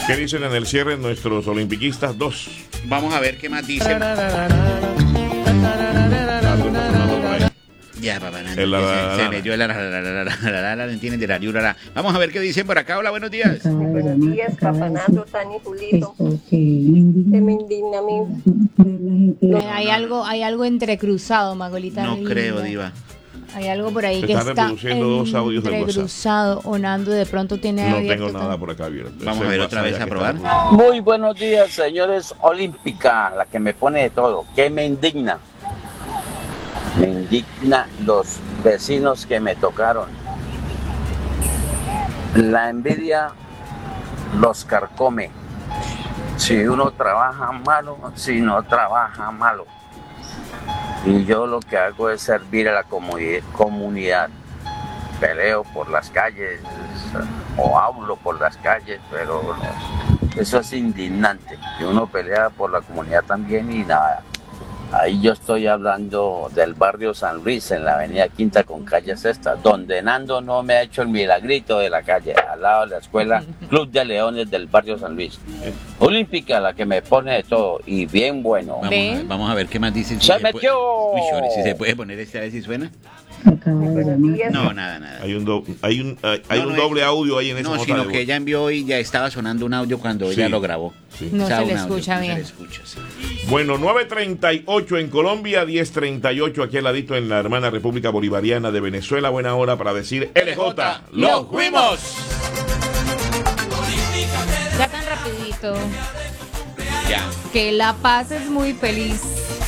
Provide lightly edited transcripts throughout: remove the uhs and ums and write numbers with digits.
¿Qué dicen en el cierre nuestros olimpiquistas 2? Vamos a ver qué más dicen. Ya, papá, se metió el entienden de la yurara. Vamos a ver qué dicen por acá. Hola, buenos días. Buenos días, papá Nando, Tani, Julito. Que me indigna a mí. Hay algo entrecruzado, Magolita. No creo, diva. Hay algo por ahí Se que están está reproduciendo dos audios del entrecruzado. O Nando de pronto tiene No abierto tengo nada todo. por acá abierto. Vamos a ver otra vez a probar. Muy buenos días, señores Olímpica, la que me pone de todo. ¿Qué me indigna? Me indigna los vecinos que me tocaron. La envidia los carcome. Si uno trabaja malo, si no trabaja malo. Y yo lo que hago es servir a la comunidad. Peleo por las calles o hablo por las calles, pero no, eso es indignante. Que uno pelea por la comunidad también y nada. Ahí yo estoy hablando del barrio San Luis, en la avenida Quinta con calle Sexta, donde Nando no me ha hecho el milagrito de la calle, al lado de la escuela Club de Leones del barrio San Luis. Olímpica, la que me pone de todo, y bien bueno. Vamos a ver qué más dicen. ¡Se metió! Uy, Shori, si se puede poner a ver si suena. No, nada. Hay un doble audio ahí en esa nota. No, sino que ella envió y ya estaba sonando un audio cuando ella lo grabó. Sí. No se le escucha bien. Bueno, 9:38 en Colombia, 10:38 aquí al ladito en la hermana República Bolivariana de Venezuela. Buena hora para decir LJ, ¡los fuimos! Ya tan rapidito. Ya. Que La Paz es muy feliz.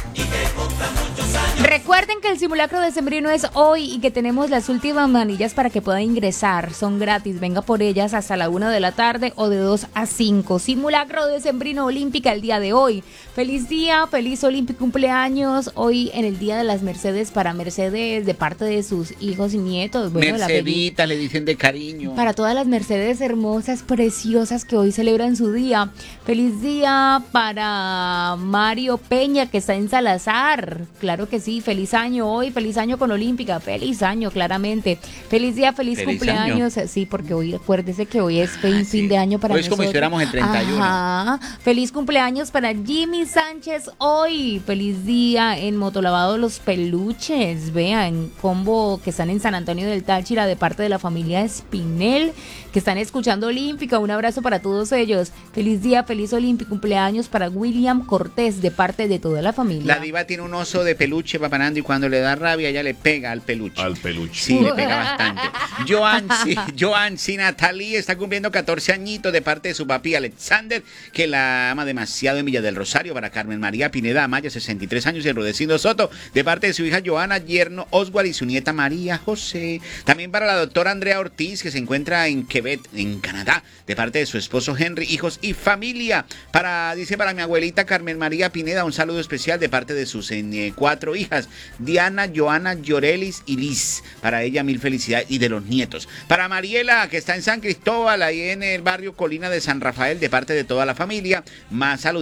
Recuerden que el simulacro decembrino es hoy y que tenemos las últimas manillas para que puedan ingresar. Son gratis, venga por ellas hasta la 1 de la tarde o de 2 a 5. Simulacro decembrino olímpica el día de hoy. Feliz día, feliz olímpico cumpleaños. Hoy en el Día de las Mercedes para Mercedes de parte de sus hijos y nietos. Bueno, Mercedita le dicen de cariño. Para todas las Mercedes hermosas, preciosas que hoy celebran su día. Feliz día para Mario Peña que está en Salazar. Claro que sí, feliz año hoy, feliz año con Olímpica, feliz año claramente. Feliz día, feliz cumpleaños. Año. Sí, porque hoy acuérdese que hoy es fin de año para hoy nosotros. Es como si estuviéramos el 31. Ajá. Feliz cumpleaños para Jimmy Sánchez hoy. Feliz día en Motolavado Los Peluches. Vean, combo que están en San Antonio del Táchira de parte de la familia Espinel, que están escuchando Olímpica. Un abrazo para todos ellos. Feliz día, feliz Olímpico, cumpleaños para William Cortés de parte de toda la familia. La diva tiene un oso de peluche, papá Nando, y cuando le da rabia ella le pega al peluche. Al peluche. Sí, le pega bastante. Joansi Natalie está cumpliendo 14 añitos de parte de su papi Alexander, que la ama demasiado en Villa del Rosario. Para Carmen María Pineda Amaya, 63 años, y Rudecindo Soto, de parte de su hija Joana, yerno Oswald y su nieta María José. También para la doctora Andrea Ortiz, que se encuentra en Quebec, en Canadá, de parte de su esposo Henry, hijos y familia. Para mi abuelita Carmen María Pineda, un saludo especial de parte de sus 4 hijas, Diana, Joana, Llorelis y Liz. Para ella mil felicidades y de los nietos. Para Mariela, que está en San Cristóbal, ahí en el barrio Colina de San Rafael, de parte de toda la familia, más saludos